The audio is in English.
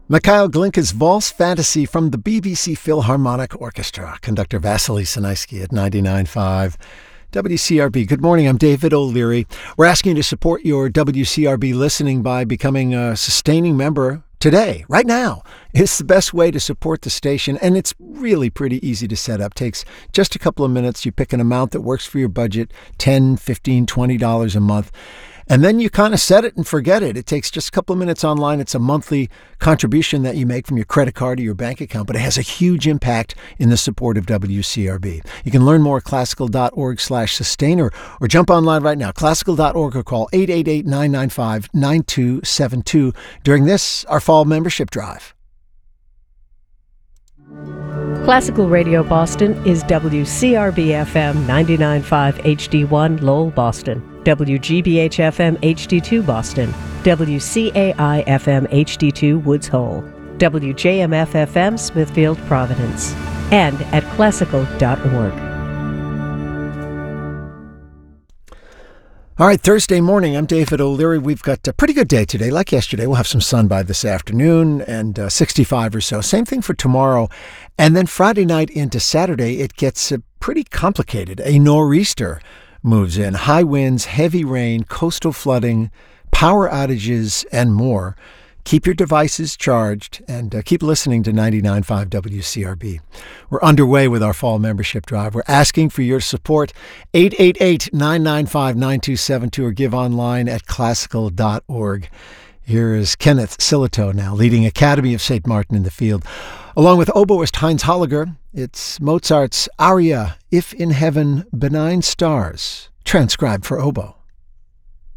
Mikhail Glinka's Valse Fantasy from the BBC Philharmonic Orchestra. Conductor Vasily Sinaisky at 99.5 WCRB. Good morning, I'm David O'Leary. We're asking you to support your WCRB listening by becoming a sustaining member today, right now. It's the best way to support the station, and it's really pretty easy to set up. Takes just a couple of minutes. You pick an amount that works for your budget, $10, $15, $20 a month. And then you kind of set it and forget it. It takes just a couple of minutes online. It's a monthly contribution that you make from your credit card or your bank account, but it has a huge impact in the support of WCRB. You can learn more at classical.org/sustain or jump online right now, classical.org, or call 888-995-9272 during this, our fall membership drive. Classical Radio Boston is WCRB-FM 99.5 HD1 Lowell, Boston, WGBH-FM HD2 Boston, WCAI-FM HD2 Woods Hole, WJMF-FM Smithfield, Providence, and at classical.org. All right, Thursday morning, I'm David O'Leary. We've got a pretty good day today. Like yesterday, we'll have some sun by this afternoon and 65 or so. Same thing for tomorrow. And then Friday night into Saturday, it gets pretty complicated. A nor'easter moves in. High winds, heavy rain, coastal flooding, power outages, and more. Keep your devices charged and keep listening to 99.5 WCRB. We're underway with our fall membership drive. We're asking for your support. 888-995-9272 or give online at classical.org. Here is Kenneth Silito now, leading Academy of St. Martin in the Field. Along with oboist Heinz Holliger, it's Mozart's aria, If in Heaven Benign Stars, transcribed for oboe.